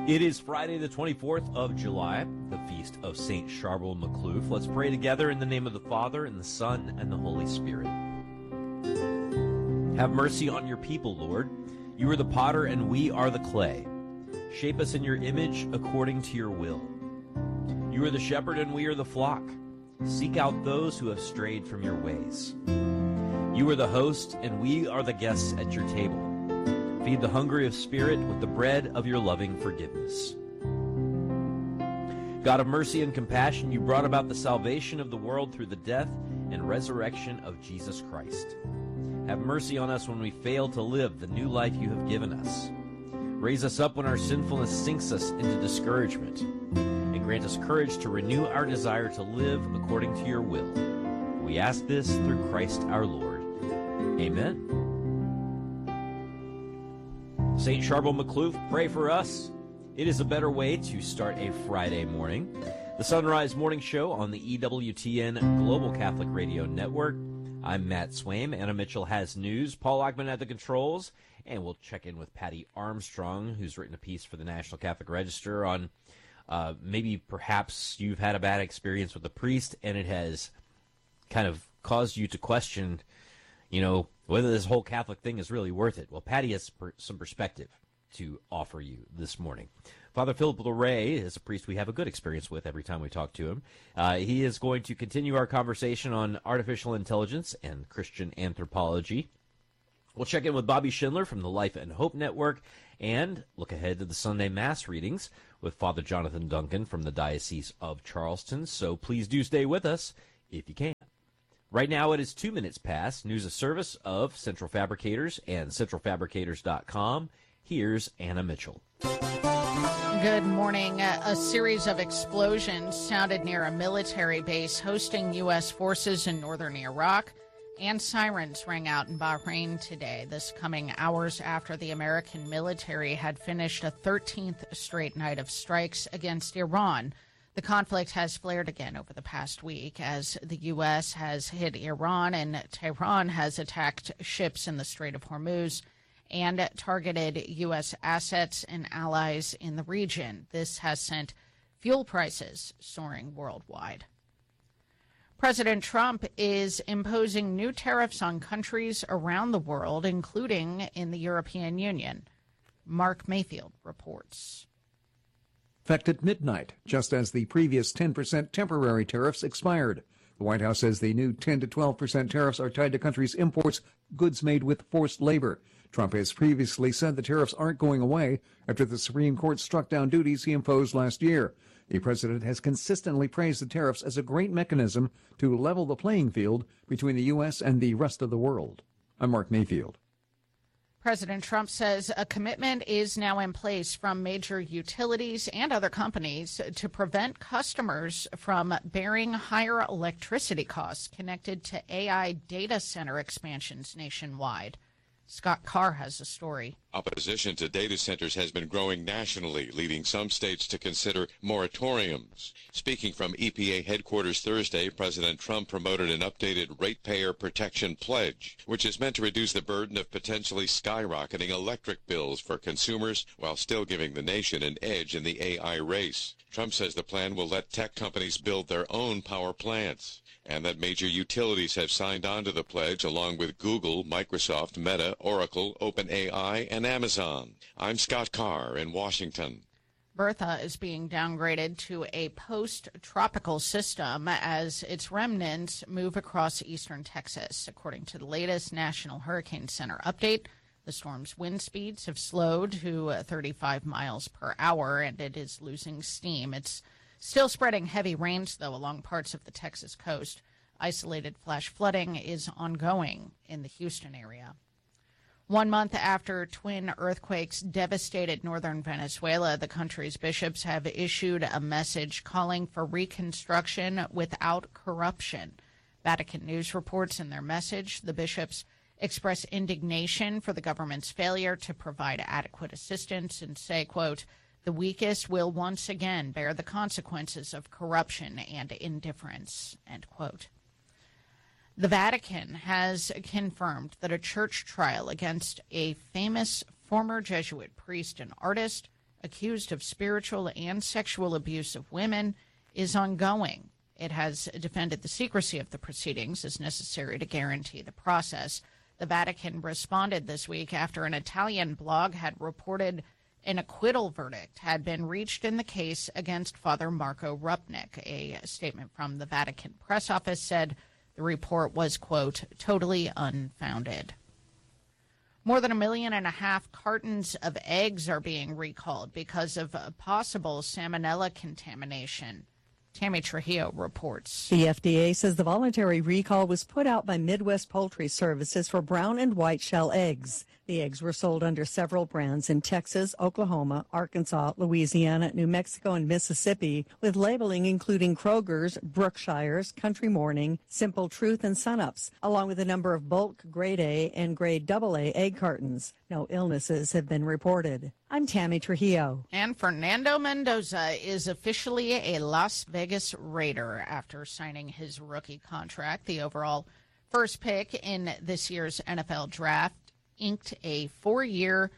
It is Friday, the 24th of July, the feast of St. Charbel Macluf. Let's pray together in the name of the Father, and the Son, and the Holy Spirit. Have mercy on your people, Lord. You are the potter, and we are the clay. Shape us in your image according to your will. You are the shepherd, and we are the flock. Seek out those who have strayed from your ways. You are the host, and we are the guests at your table. Feed the hungry of spirit with the bread of your loving forgiveness. God of mercy and compassion, you brought about the salvation of the world through the death and resurrection of Jesus Christ. Have mercy on us when we fail to live the new life you have given us. Raise us up when our sinfulness sinks us into discouragement, and grant us courage to renew our desire to live according to your will. We ask this through Christ our Lord. Amen. St. Charbel Macluf, pray for us. It is a better way to start a Friday morning. The Sunrise Morning Show on the EWTN Global Catholic Radio Network. I'm Matt Swaim. Anna Mitchell has news. Paul Ackman at the controls. And we'll check in with Patty Armstrong, who's written a piece for the National Catholic Register on maybe perhaps you've had a bad experience with a priest and it has kind of caused you to question, whether this whole Catholic thing is really worth it. Well, Patty has some perspective to offer you this morning. Father Philip Larray is a priest we have a good experience with every time we talk to him. He is going to continue our conversation on artificial intelligence and Christian anthropology. We'll check in with Bobby Schindler from the Life and Hope Network and look ahead to the Sunday Mass readings with Father Jonathan Duncan from the Diocese of Charleston. So please do stay with us if you can. Right now it is 2 minutes past. News of service of Central Fabricators and centralfabricators.com. Here's Anna Mitchell. Good morning. A series of explosions sounded near a military base hosting U.S. forces in northern Iraq, and sirens rang out in Bahrain today, this coming hours after the American military had finished a 13th straight night of strikes against Iran. The conflict has flared again over the past week as the U.S. has hit Iran and Tehran has attacked ships in the Strait of Hormuz and targeted U.S. assets and allies in the region. This has sent fuel prices soaring worldwide. President Trump is imposing new tariffs on countries around the world, including in the European Union. Mark Mayfield reports. Effect at midnight, just as the previous 10% temporary tariffs expired. The White House says the new 10 to 12% tariffs are tied to countries' imports, goods made with forced labor. Trump has previously said the tariffs aren't going away after the Supreme Court struck down duties he imposed last year. The president has consistently praised the tariffs as a great mechanism to level the playing field between the U.S. and the rest of the world. I'm Mark Mayfield. President Trump says a commitment is now in place from major utilities and other companies to prevent customers from bearing higher electricity costs connected to AI data center expansions nationwide. Scott Carr has a story. Opposition to data centers has been growing nationally, leading some states to consider moratoriums. Speaking from EPA headquarters Thursday, President Trump promoted an updated ratepayer protection pledge, which is meant to reduce the burden of potentially skyrocketing electric bills for consumers while still giving the nation an edge in the AI race. Trump says the plan will let tech companies build their own power plants, and that major utilities have signed on to the pledge along with Google, Microsoft, Meta, Oracle, OpenAI, and Amazon. I'm Scott Carr in Washington. Bertha is being downgraded to a post-tropical system as its remnants move across eastern Texas. According to the latest National Hurricane Center update, the storm's wind speeds have slowed to 35 miles per hour, and it is losing steam. It's still spreading heavy rains, though, along parts of the Texas coast. Isolated flash flooding is ongoing in the Houston area. 1 month after twin earthquakes devastated northern Venezuela, the country's bishops have issued a message calling for reconstruction without corruption. Vatican News reports in their message the bishops express indignation for the government's failure to provide adequate assistance and say, quote, "The weakest will once again bear the consequences of corruption and indifference," end quote. The Vatican has confirmed that a church trial against a famous former Jesuit priest and artist accused of spiritual and sexual abuse of women, is ongoing. It has defended the secrecy of the proceedings as necessary to guarantee the process. The Vatican responded this week after an Italian blog had reported an acquittal verdict had been reached in the case against Father Marco Rupnik. A statement from the Vatican press office said the report was, quote, totally unfounded. More than 1.5 million cartons of eggs are being recalled because of a possible salmonella contamination. Tammy Trujillo reports. The FDA says the voluntary recall was put out by Midwest Poultry Services for brown and white shell eggs. The eggs were sold under several brands in Texas, Oklahoma, Arkansas, Louisiana, New Mexico, and Mississippi, with labeling including Kroger's, Brookshire's, Country Morning, Simple Truth, and Sunups, along with a number of bulk grade A and grade AA egg cartons. No illnesses have been reported. I'm Tammy Trujillo. And Fernando Mendoza is officially a Las Vegas Raider after signing his rookie contract. The overall first pick in this year's NFL draft inked a 4-year,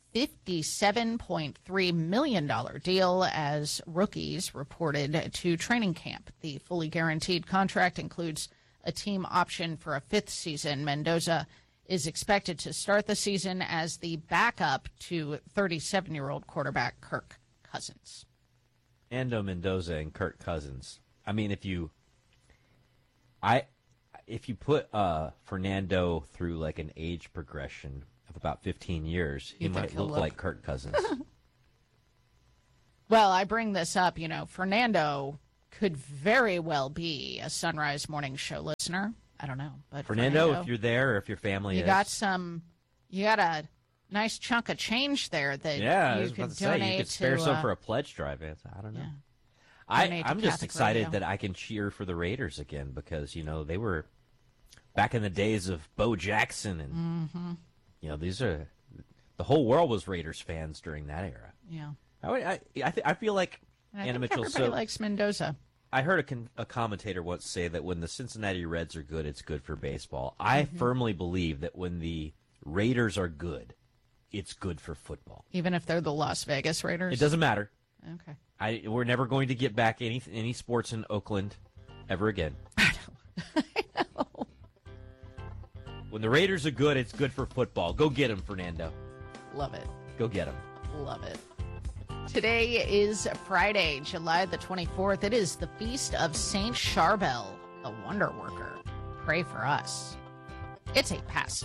$57.3 million deal as rookies reported to training camp. The fully guaranteed contract includes a team option for a 5th season. Mendoza is expected to start the season as the backup to 37-year-old quarterback Kirk Cousins. Ando Mendoza and Kirk Cousins. I mean, if you put Fernando through like an age progression of about 15 years, he might look like Kirk Cousins. Well, I bring this up, Fernando could very well be a Sunrise Morning Show listener. I don't know, but Fernando, if you're there or if your family you got a nice chunk of change there that you could donate. You could spare some for a pledge drive. I don't know. Yeah. I'm just excited that I can cheer for the Raiders again because, they were back in the days of Bo Jackson and, these are the whole world was Raiders fans during that era. Yeah. I feel like Anna Mitchell. Everybody likes Mendoza. I heard a commentator once say that when the Cincinnati Reds are good, it's good for baseball. I firmly believe that when the Raiders are good, it's good for football. Even if they're the Las Vegas Raiders? It doesn't matter. Okay. We're never going to get back any sports in Oakland ever again. I know. When the Raiders are good, it's good for football. Go get them, Fernando. Love it. Go get them. Love it. Today is Friday, July the 24th. It is the feast of Saint Charbel, the wonder worker. Pray for us. It's 8:00.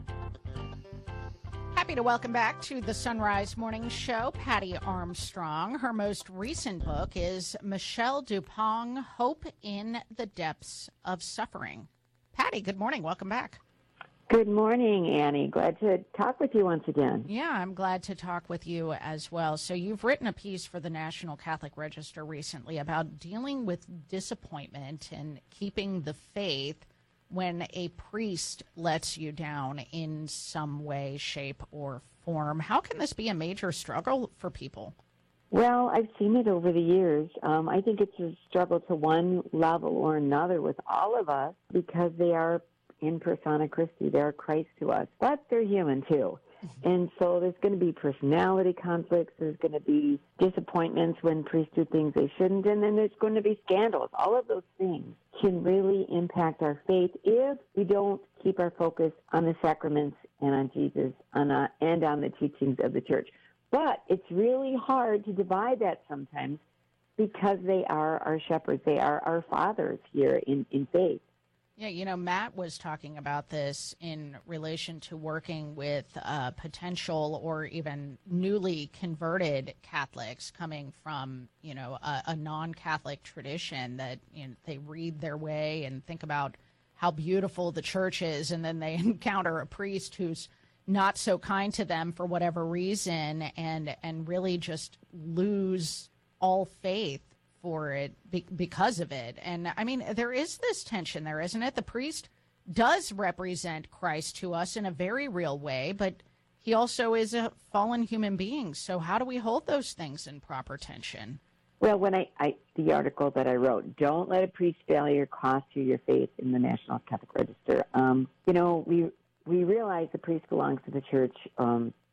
Happy to welcome back to the Sunrise Morning Show, Patty Armstrong. Her most recent book is Michelle Dupont, Hope in the Depths of Suffering. Patty, good morning. Welcome back. Good morning, Annie. Glad to talk with you once again. Yeah, I'm glad to talk with you as well. So you've written a piece for the National Catholic Register recently about dealing with disappointment and keeping the faith when a priest lets you down in some way, shape, or form. How can this be a major struggle for people? Well, I've seen it over the years. I think it's a struggle to one level or another with all of us because they are in persona Christi. They're Christ to us, but they're human too. And so there's going to be personality conflicts. There's going to be disappointments when priests do things they shouldn't. And then there's going to be scandals. All of those things can really impact our faith if we don't keep our focus on the sacraments and on Jesus and on the teachings of the church. But it's really hard to divide that sometimes because they are our shepherds. They are our fathers here in faith. Yeah, Matt was talking about this in relation to working with potential or even newly converted Catholics coming from, a non-Catholic tradition that they read their way and think about how beautiful the church is, and then they encounter a priest who's not so kind to them for whatever reason and really just lose all faith for it because of it. And I mean, there is this tension there, isn't it? The priest does represent Christ to us in a very real way, but he also is a fallen human being. So how do we hold those things in proper tension? Well, when the article that I wrote, Don't Let a Priest's Failure Cost You Your Faith in the National Catholic Register, we realize the priest belongs to the church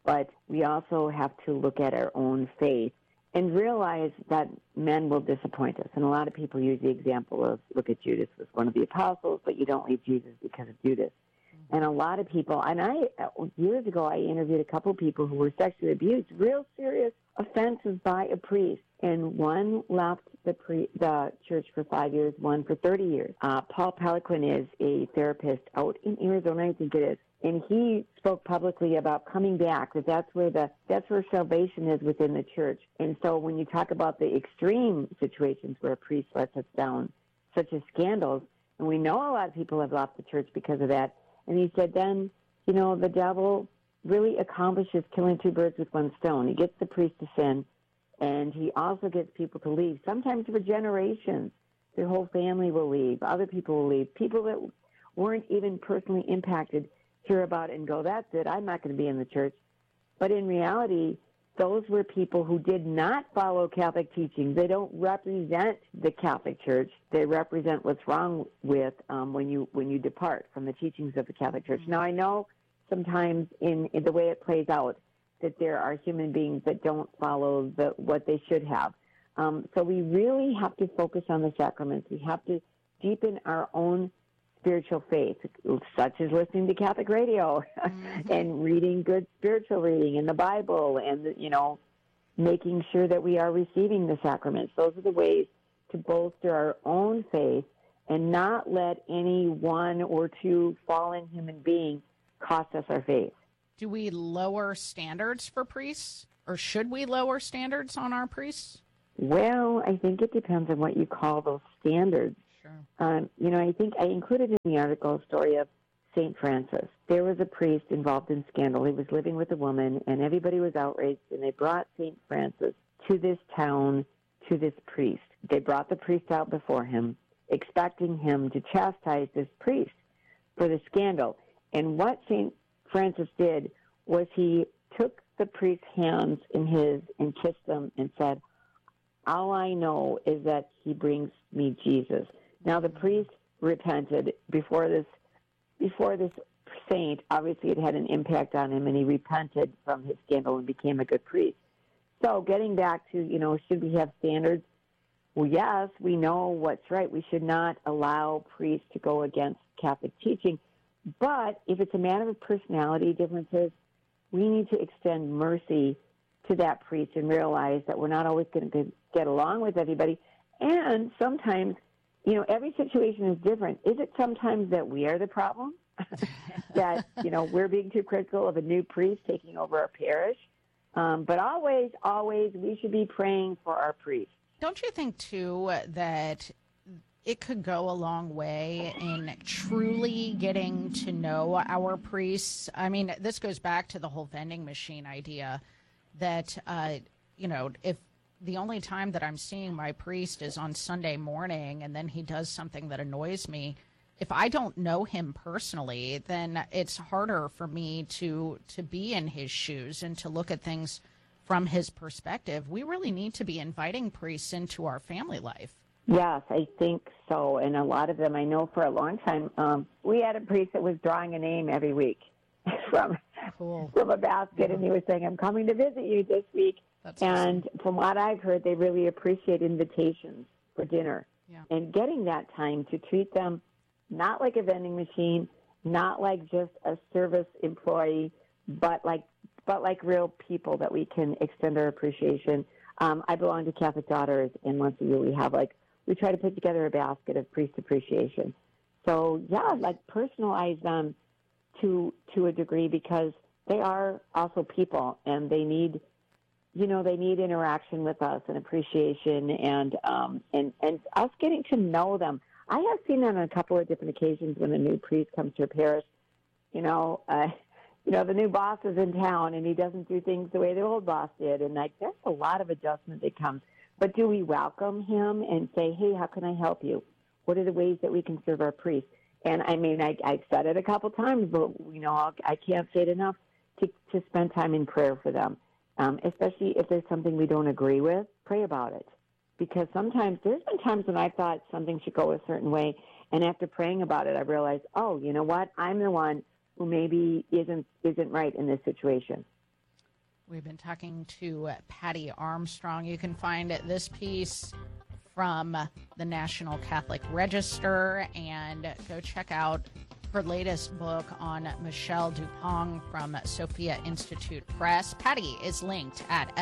but we also have to look at our own faith and realize that men will disappoint us. And a lot of people use the example of, look at Judas was one of the apostles, but you don't leave Jesus because of Judas. And a lot of people, and years ago, I interviewed a couple people who were sexually abused, real serious offenses by a priest. And one left the church for 5 years, one for 30 years. Paul Peliquin is a therapist out in Arizona, I think it is. And he spoke publicly about coming back, that's where salvation is within the church. And so when you talk about the extreme situations where a priest lets us down, such as scandals, and we know a lot of people have left the church because of that. And he said then, the devil really accomplishes killing two birds with one stone. He gets the priest to sin, and he also gets people to leave, sometimes for generations. Their whole family will leave. Other people will leave. People that weren't even personally impacted hear about it and go, that's it, I'm not going to be in the church. But in reality, those were people who did not follow Catholic teachings. They don't represent the Catholic Church. They represent what's wrong with when you depart from the teachings of the Catholic Church. Now, I know sometimes in the way it plays out that there are human beings that don't follow what they should have. So we really have to focus on the sacraments. We have to deepen our own spiritual faith, such as listening to Catholic radio and reading good spiritual reading in the Bible and, making sure that we are receiving the sacraments. Those are the ways to bolster our own faith and not let any one or two fallen human being cost us our faith. Do we lower standards for priests, or should we lower standards on our priests? Well, I think it depends on what you call those standards. Sure. I think I included in the article a story of St. Francis. There was a priest involved in scandal. He was living with a woman, and everybody was outraged, and they brought St. Francis to this town, to this priest. They brought the priest out before him, expecting him to chastise this priest for the scandal. And what St. Francis did was he took the priest's hands in his and kissed them and said, all I know is that he brings me Jesus. Now, the priest repented before this saint. Obviously, it had an impact on him, and he repented from his scandal and became a good priest. So getting back to, should we have standards? Well, yes, we know what's right. We should not allow priests to go against Catholic teaching. But if it's a matter of personality differences, we need to extend mercy to that priest and realize that we're not always going to get along with everybody. And sometimes, every situation is different. Is it sometimes that we are the problem? That, we're being too critical of a new priest taking over our parish? But always, we should be praying for our priests. Don't you think, too, that it could go a long way in truly getting to know our priests? I mean, this goes back to the whole vending machine idea that, if the only time that I'm seeing my priest is on Sunday morning and then he does something that annoys me, if I don't know him personally, then it's harder for me to be in his shoes and to look at things from his perspective. We really need to be inviting priests into our family life. Yes, I think so. And a lot of them, I know for a long time, we had a priest that was drawing a name every week from a basket, and he was saying, I'm coming to visit you this week. That's and awesome. From what I've heard, they really appreciate invitations for dinner. Yeah. And getting that time to treat them not like a vending machine, not like just a service employee, but like real people that we can extend our appreciation. I belong to Catholic Daughters, and once a year we try to put together a basket of priest appreciation. So, personalize them to a degree, because they are also people, and they need interaction with us and appreciation and us getting to know them. I have seen that on a couple of different occasions when a new priest comes to a parish. The new boss is in town and he doesn't do things the way the old boss did, and there's a lot of adjustment that comes. But do we welcome him and say, hey, how can I help you? What are the ways that we can serve our priests? And I mean, I've said it a couple times, but I can't say it enough to spend time in prayer for them, especially if there's something we don't agree with. Pray about it, because sometimes there's been times when I thought something should go a certain way, and after praying about it, I realized, oh, you know what? I'm the one who maybe isn't right in this situation. We've been talking to Patty Armstrong. You can find this piece from the National Catholic Register and go check out her latest book on Michelle Dupont from Sophia Institute Press. Patty is linked at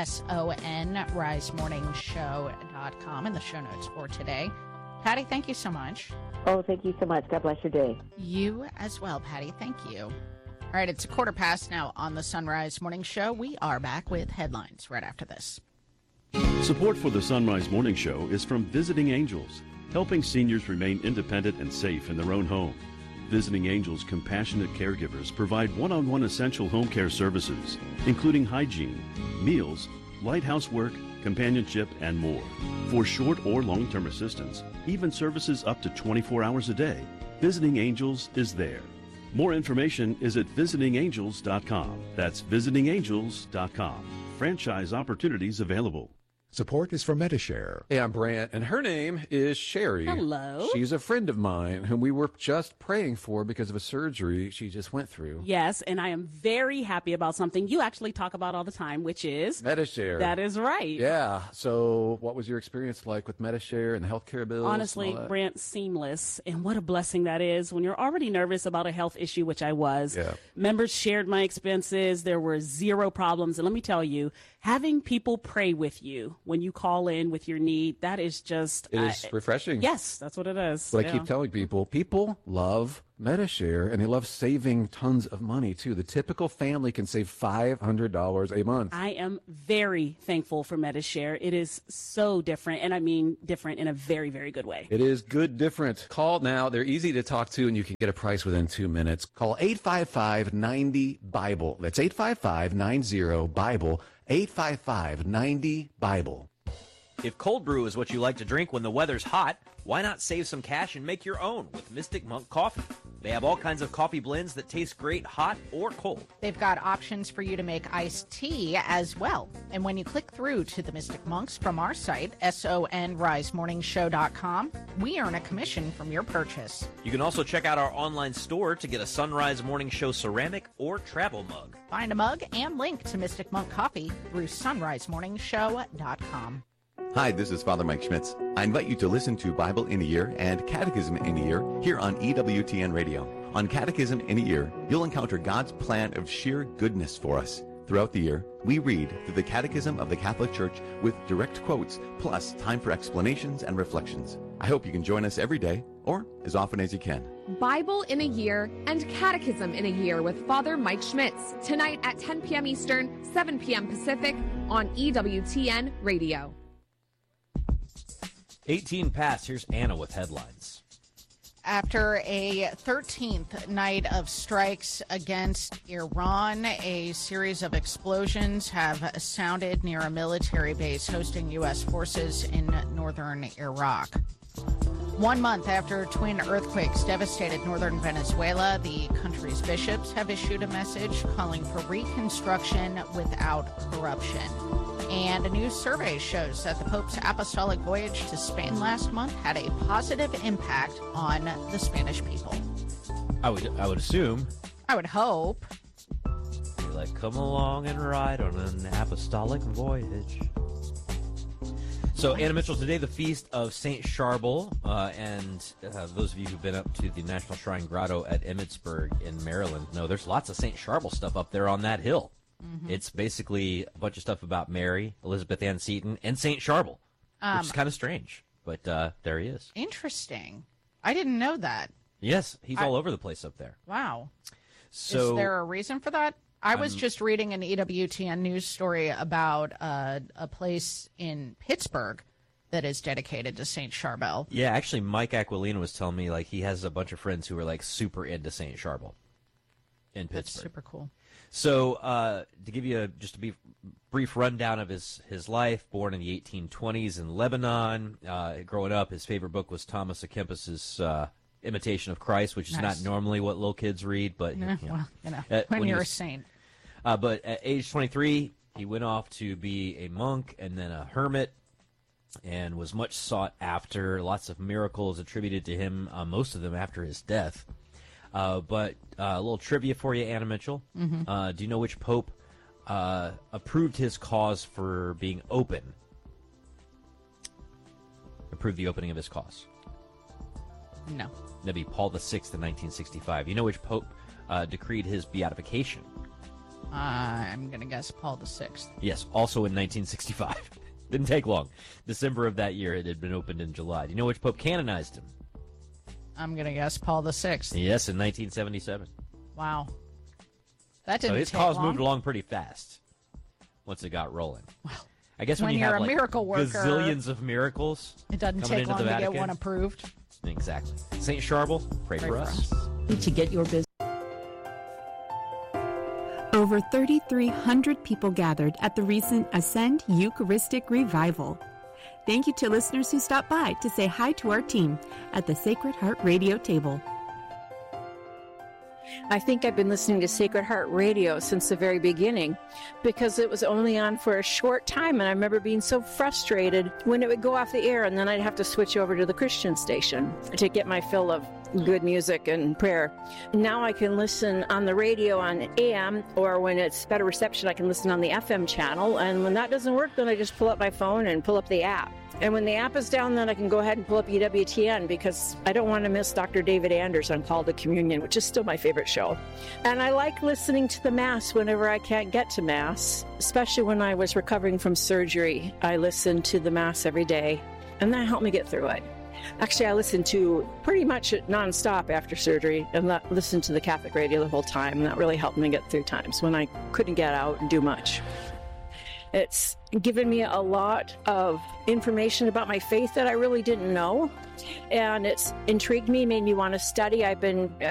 sonrisemorningshow.com in the show notes for today. Patty, thank you so much. Oh, thank you so much. God bless your day. You as well, Patty. Thank you. All right, it's 1:15 now on the Sunrise Morning Show. We are back with headlines right after this. Support for the Sunrise Morning Show is from Visiting Angels, helping seniors remain independent and safe in their own home. Visiting Angels compassionate caregivers provide one-on-one essential home care services, including hygiene, meals, light housework, companionship, and more. For short or long-term assistance, even services up to 24 hours a day, Visiting Angels is there. More information is at visitingangels.com. That's visitingangels.com. Franchise opportunities available. Support is for Medi-Share. Hey, I'm Brant, and her name is Sherry. Hello. She's a friend of mine whom we were just praying for because of a surgery she just went through. Yes, and I am very happy about something you actually talk about all the time, which is Medi-Share. That is right. Yeah. So what was your experience like with Medi-Share and the healthcare bills? Honestly, Brant, seamless. And what a blessing that is when you're already nervous about a health issue, which I was. Yeah. Members shared my expenses. There were zero problems. And let me tell you, having people pray with you when you call in with your need, that is just... It is refreshing. Yes, that's what it is. But I keep telling people love Medi-Share, and they love saving tons of money, too. The typical family can save $500 a month. I am very thankful for Medi-Share. It is so different, and I mean different in a very, very good way. It is good different. Call now. They're easy to talk to, and you can get a price within 2 minutes. Call 855-90-BIBLE. That's 855-90-BIBLE. 855-90-BIBLE. If cold brew is what you like to drink when the weather's hot, why not save some cash and make your own with Mystic Monk Coffee? They have all kinds of coffee blends that taste great hot or cold. They've got options for you to make iced tea as well. And when you click through to the Mystic Monks from our site, sonrisemorningshow.com, we earn a commission from your purchase. You can also check out our online store to get a Sunrise Morning Show ceramic or travel mug. Find a mug and link to Mystic Monk Coffee through sonrisemorningshow.com. Hi, this is Father Mike Schmitz. I invite you to listen to Bible in a Year and Catechism in a Year here on EWTN Radio. On Catechism in a Year, you'll encounter God's plan of sheer goodness for us. Throughout the year, we read through the Catechism of the Catholic Church with direct quotes, plus time for explanations and reflections. I hope you can join us every day, or as often as you can. Bible in a Year and Catechism in a Year with Father Mike Schmitz, tonight at 10 p.m. Eastern, 7 p.m. Pacific on EWTN Radio. 18 past. Here's Anna with headlines. After a 13th night of strikes against Iran, a series of explosions have sounded near a military base hosting U.S. forces in northern Iraq. 1 month after twin earthquakes devastated northern Venezuela, the country's bishops have issued a message calling for reconstruction without corruption. And a new survey shows that the Pope's apostolic voyage to Spain last month had a positive impact on the Spanish people. I would assume. I would hope. You're like, come along and ride on an apostolic voyage. So, Anna Mitchell, today the feast of St. Charbel, and those of you who've been up to the National Shrine Grotto at Emmitsburg in Maryland know there's lots of St. Charbel stuff up there on that hill. Mm-hmm. It's basically a bunch of stuff about Mary, Elizabeth Ann Seton, and St. Charbel, which is kind of strange, but there he is. Interesting. I didn't know that. Yes, he's all over the place up there. Wow. So, is there a reason for that? I was just reading an EWTN news story about a place in Pittsburgh that is dedicated to St. Charbel. Yeah, actually, Mike Aquilina was telling me like he has a bunch of friends who are like super into St. Charbel in Pittsburgh. That's super cool. So to give you just a brief rundown of his life, born in the 1820s in Lebanon. Growing up, his favorite book was Thomas à Kempis's Imitation of Christ, which is not normally what little kids read, but when you're a saint. But at age 23, he went off to be a monk and then a hermit, and was much sought after. Lots of miracles attributed to him, most of them after his death. But a little trivia for you, Anna Mitchell. Mm-hmm. Do you know which pope approved his cause for being open. Approved the opening of his cause? No. That'd be Paul VI in 1965. You know which pope decreed his beatification? I'm going to guess Paul VI. Yes, also in 1965. Didn't take long. December of that year, it had been opened in July. Do you know which pope canonized him? I'm going to guess Paul VI. Yes, in 1977. Wow. That didn't So his take cause long. moved along pretty fast once it got rolling. Well, I guess when you you're have a like miracle worker, gazillions of miracles, it doesn't coming take into long the to Vatican. get one approved. Exactly. St. Charbel, pray for us. To get your business. Over 3,300 people gathered at the recent Ascend Eucharistic Revival. Thank you to listeners who stopped by to say hi to our team at the Sacred Heart Radio table. I think I've been listening to Sacred Heart Radio since the very beginning because it was only on for a short time, and I remember being so frustrated when it would go off the air and then I'd have to switch over to the Christian station to get my fill of good music and prayer. Now I can listen on the radio on AM, or when it's better reception, I can listen on the FM channel, and when that doesn't work, then I just pull up my phone and pull up the app. And when the app is down, then I can go ahead and pull up EWTN because I don't want to miss Dr. David Anders on Call to Communion, which is still my favorite show. And I like listening to the Mass whenever I can't get to Mass, especially when I was recovering from surgery. I listened to the Mass every day, and that helped me get through it. Actually, I listened to pretty much it nonstop after surgery and listened to the Catholic radio the whole time, and that really helped me get through times when I couldn't get out and do much. It's given me a lot of information about my faith that I really didn't know, and it's intrigued me, made me want to study. I've been